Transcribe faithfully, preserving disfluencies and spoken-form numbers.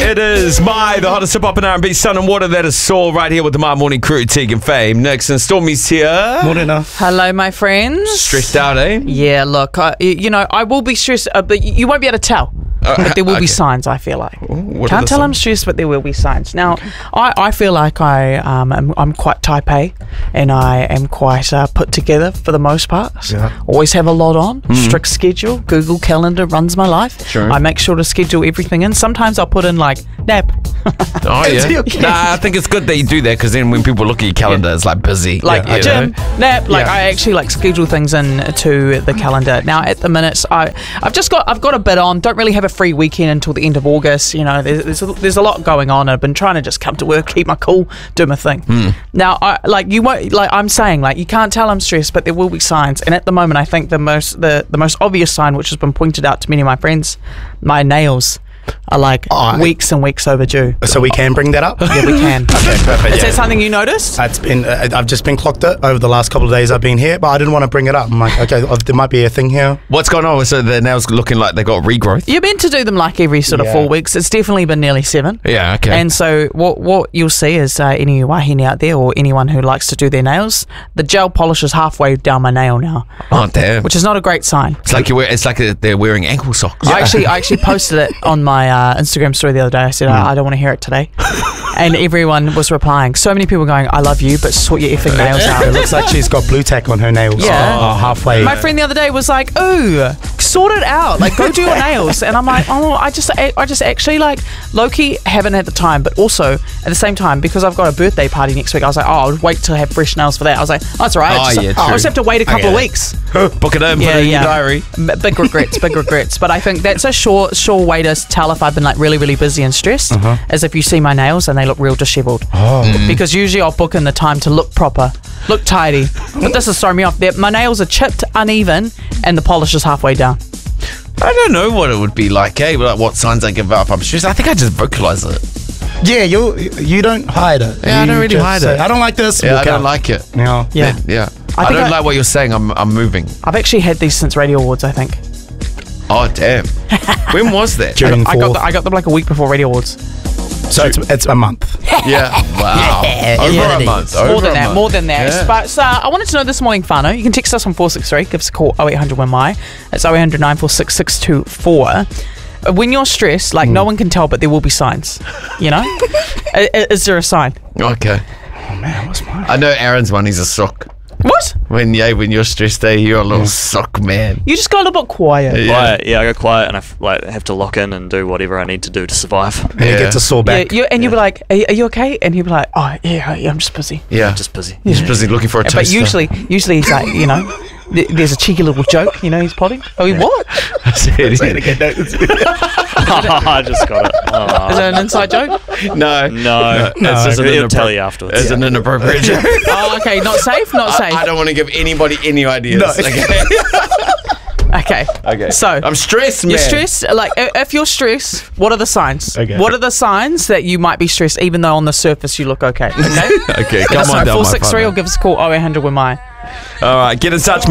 It is my, the hottest hip-hop and R and B, Sun and Water. That is Saul right here with the My Morning Crew, Tegan Fame. Next, and Stormy's here. Morning. Hello, my friends. Stressed out, eh? Yeah, look, I, you know, I will be stressed, uh, but you won't be able to tell. Uh, But there will okay. be signs, I feel like. What are Can't the tell I'm signs? stressed, but there will be signs. Now, I, I feel like I, um, am, I'm quite type A, and I am quite uh, put together for the most part. Yeah. Always have a lot on, strict schedule. Google Calendar runs my life. Sure. I make sure to schedule everything in. Sometimes I'll put in, like, nap. Oh, yeah. Okay. Nah, I think it's good that you do that because then when people look at your calendar, it's like busy. Like you gym, know? nap, like Yeah. I actually like schedule things in to the calendar. Now at the minute, I I've just got I've got a bit on. Don't really have a free weekend until the end of August. You know, there's there's a, there's a lot going on. I've been trying to just come to work, keep my cool, do my thing. Now, I like you won't like I'm saying like you can't tell I'm stressed, but there will be signs. And at the moment, I think the most the the most obvious sign, which has been pointed out to many of my friends, my nails are like I- weeks and weeks overdue. So we can bring that up? Yeah, we can. Okay, perfect. Is yeah. that something you noticed? It's been. Uh, I've just been clocked it over the last couple of days I've been here, but I didn't want to bring it up. I'm like, okay, there might be a thing here. What's going on? So the nails looking like they got regrowth? You're meant to do them like every sort of Yeah. four weeks. It's definitely been nearly seven. Yeah, okay. And so what what you'll see is uh, any wahine out there or anyone who likes to do their nails, the gel polish is halfway down my nail now, oh, damn. which is not a great sign. It's like, you wear, it's like they're wearing ankle socks. I actually I actually posted it on my uh, Instagram story the other day. I said, I, I don't want to hear it today. And everyone was replying. So many people going, I love you, but sort your effing nails It out. looks like she's got blue tack on her nails. Yeah. Oh, halfway. My friend the other day was like, "Ooh, sort it out. Like, go do your nails." And I'm like, "Oh, I just, I just actually like low-key haven't had the time, but also at the same time because I've got a birthday party next week. I was like, oh, I'll wait till I have fresh nails for that. I was like, oh, that's all right. Oh, I just, yeah, I true. just have to wait a couple get of it. weeks. Book it in, put it in your diary. M- Big regrets, big regrets. But I think that's a sure, sure way to tell if I've been like really, really busy and stressed, as if you see my nails and they look real dishevelled. Oh. Because usually I'll book in the time to look proper, look tidy. But this is throwing me off. They're- My nails are chipped, uneven, and the polish is halfway down. I don't know what it would be like, eh? Like what signs I give up. I'm stressed. I think I just vocalize it. Yeah, you you don't hide it. Yeah, I You don't really just hide say, it. I don't like this. Yeah, walk I don't out. like it. Yeah. Yeah. Yeah. I I, think don't I- like what you're saying. I'm I'm moving. I've actually had these since Radio Awards, I think. Oh, damn. When was that? During I got fourth. the, I got them like a week before Radio Awards. So it's, it's a month. Yeah. Wow. Over Yeah, a it month. is. Over More than a that, month. more than that. Yeah. But so, I wanted to know this morning, Fano. You can text us on four six three. Give us a call, oh eight hundred one my. It's oh eight hundred nine four six six two four. When you're stressed, like no one can tell, but there will be signs. You know? I- I- Is there a sign? Okay. Oh man, what's mine? I know Aaron's one. He's a sock. What? When yeah, when you're stressed, eh, you're a little sock man. You just got a little bit quiet. Yeah. Quiet, yeah, I go quiet and I f- like have to lock in and do whatever I need to do to survive. And he Yeah. gets a sore Yeah, back. you, and you'll be like, are, you- are you okay? And he'll be like, oh, yeah, yeah, I'm just busy. Yeah. Just busy. He's busy looking for a toaster. But usually, usually he's like, you know, th- there's a cheeky little joke, you know, he's potting. Oh, he what? Say it again. No, I just got it. Oh. Is that an inside joke? no, No, No, it's just it's he'll an tell inappro- you afterwards. It's an inappropriate joke. Oh, okay, not safe, not safe. I, I don't want to give anybody any ideas. No. Okay. Okay. okay. So I'm stressed, man. you're stressed. Like, i- if you're stressed, what are the signs? Okay. What are the signs that you might be stressed, even though on the surface you look okay? Okay. Okay, Let come us on know, down, four my six three, or partner. give us a call, oh eight hundred with my. All right, get in touch.